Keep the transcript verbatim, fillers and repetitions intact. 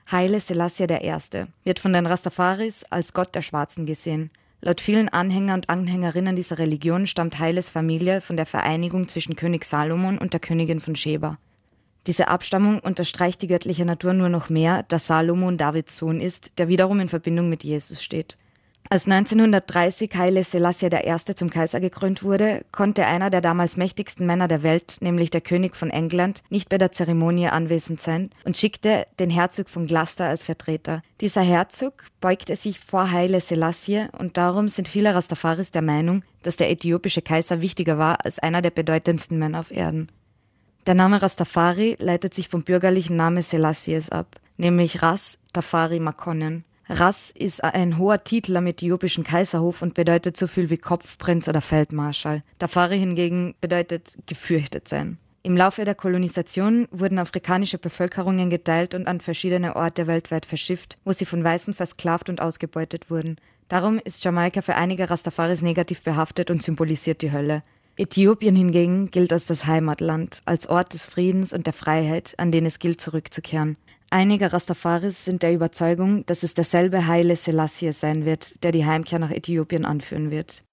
Haile Selassie der Erste wird von den Rastafaris als Gott der Schwarzen gesehen. Laut vielen Anhänger und Anhängerinnen dieser Religion stammt Hailes Familie von der Vereinigung zwischen König Salomon und der Königin von Scheba. Diese Abstammung unterstreicht die göttliche Natur nur noch mehr, da Salomon Davids Sohn ist, der wiederum in Verbindung mit Jesus steht. Als neunzehnhundertdreißig Haile Selassie der Erste zum Kaiser gekrönt wurde, konnte einer der damals mächtigsten Männer der Welt, nämlich der König von England, nicht bei der Zeremonie anwesend sein und schickte den Herzog von Gloucester als Vertreter. Dieser Herzog beugte sich vor Haile Selassie und darum sind viele Rastafaris der Meinung, dass der äthiopische Kaiser wichtiger war als einer der bedeutendsten Männer auf Erden. Der Name Rastafari leitet sich vom bürgerlichen Namen Selassies ab, nämlich Ras Tafari Makonnen. Ras ist ein hoher Titel am äthiopischen Kaiserhof und bedeutet so viel wie Kopfprinz oder Feldmarschall. Tafari hingegen bedeutet gefürchtet sein. Im Laufe der Kolonisation wurden afrikanische Bevölkerungen geteilt und an verschiedene Orte weltweit verschifft, wo sie von Weißen versklavt und ausgebeutet wurden. Darum ist Jamaika für einige Rastafaris negativ behaftet und symbolisiert die Hölle. Äthiopien hingegen gilt als das Heimatland, als Ort des Friedens und der Freiheit, an den es gilt zurückzukehren. Einige Rastafaris sind der Überzeugung, dass es derselbe Haile Selassie sein wird, der die Heimkehr nach Äthiopien anführen wird.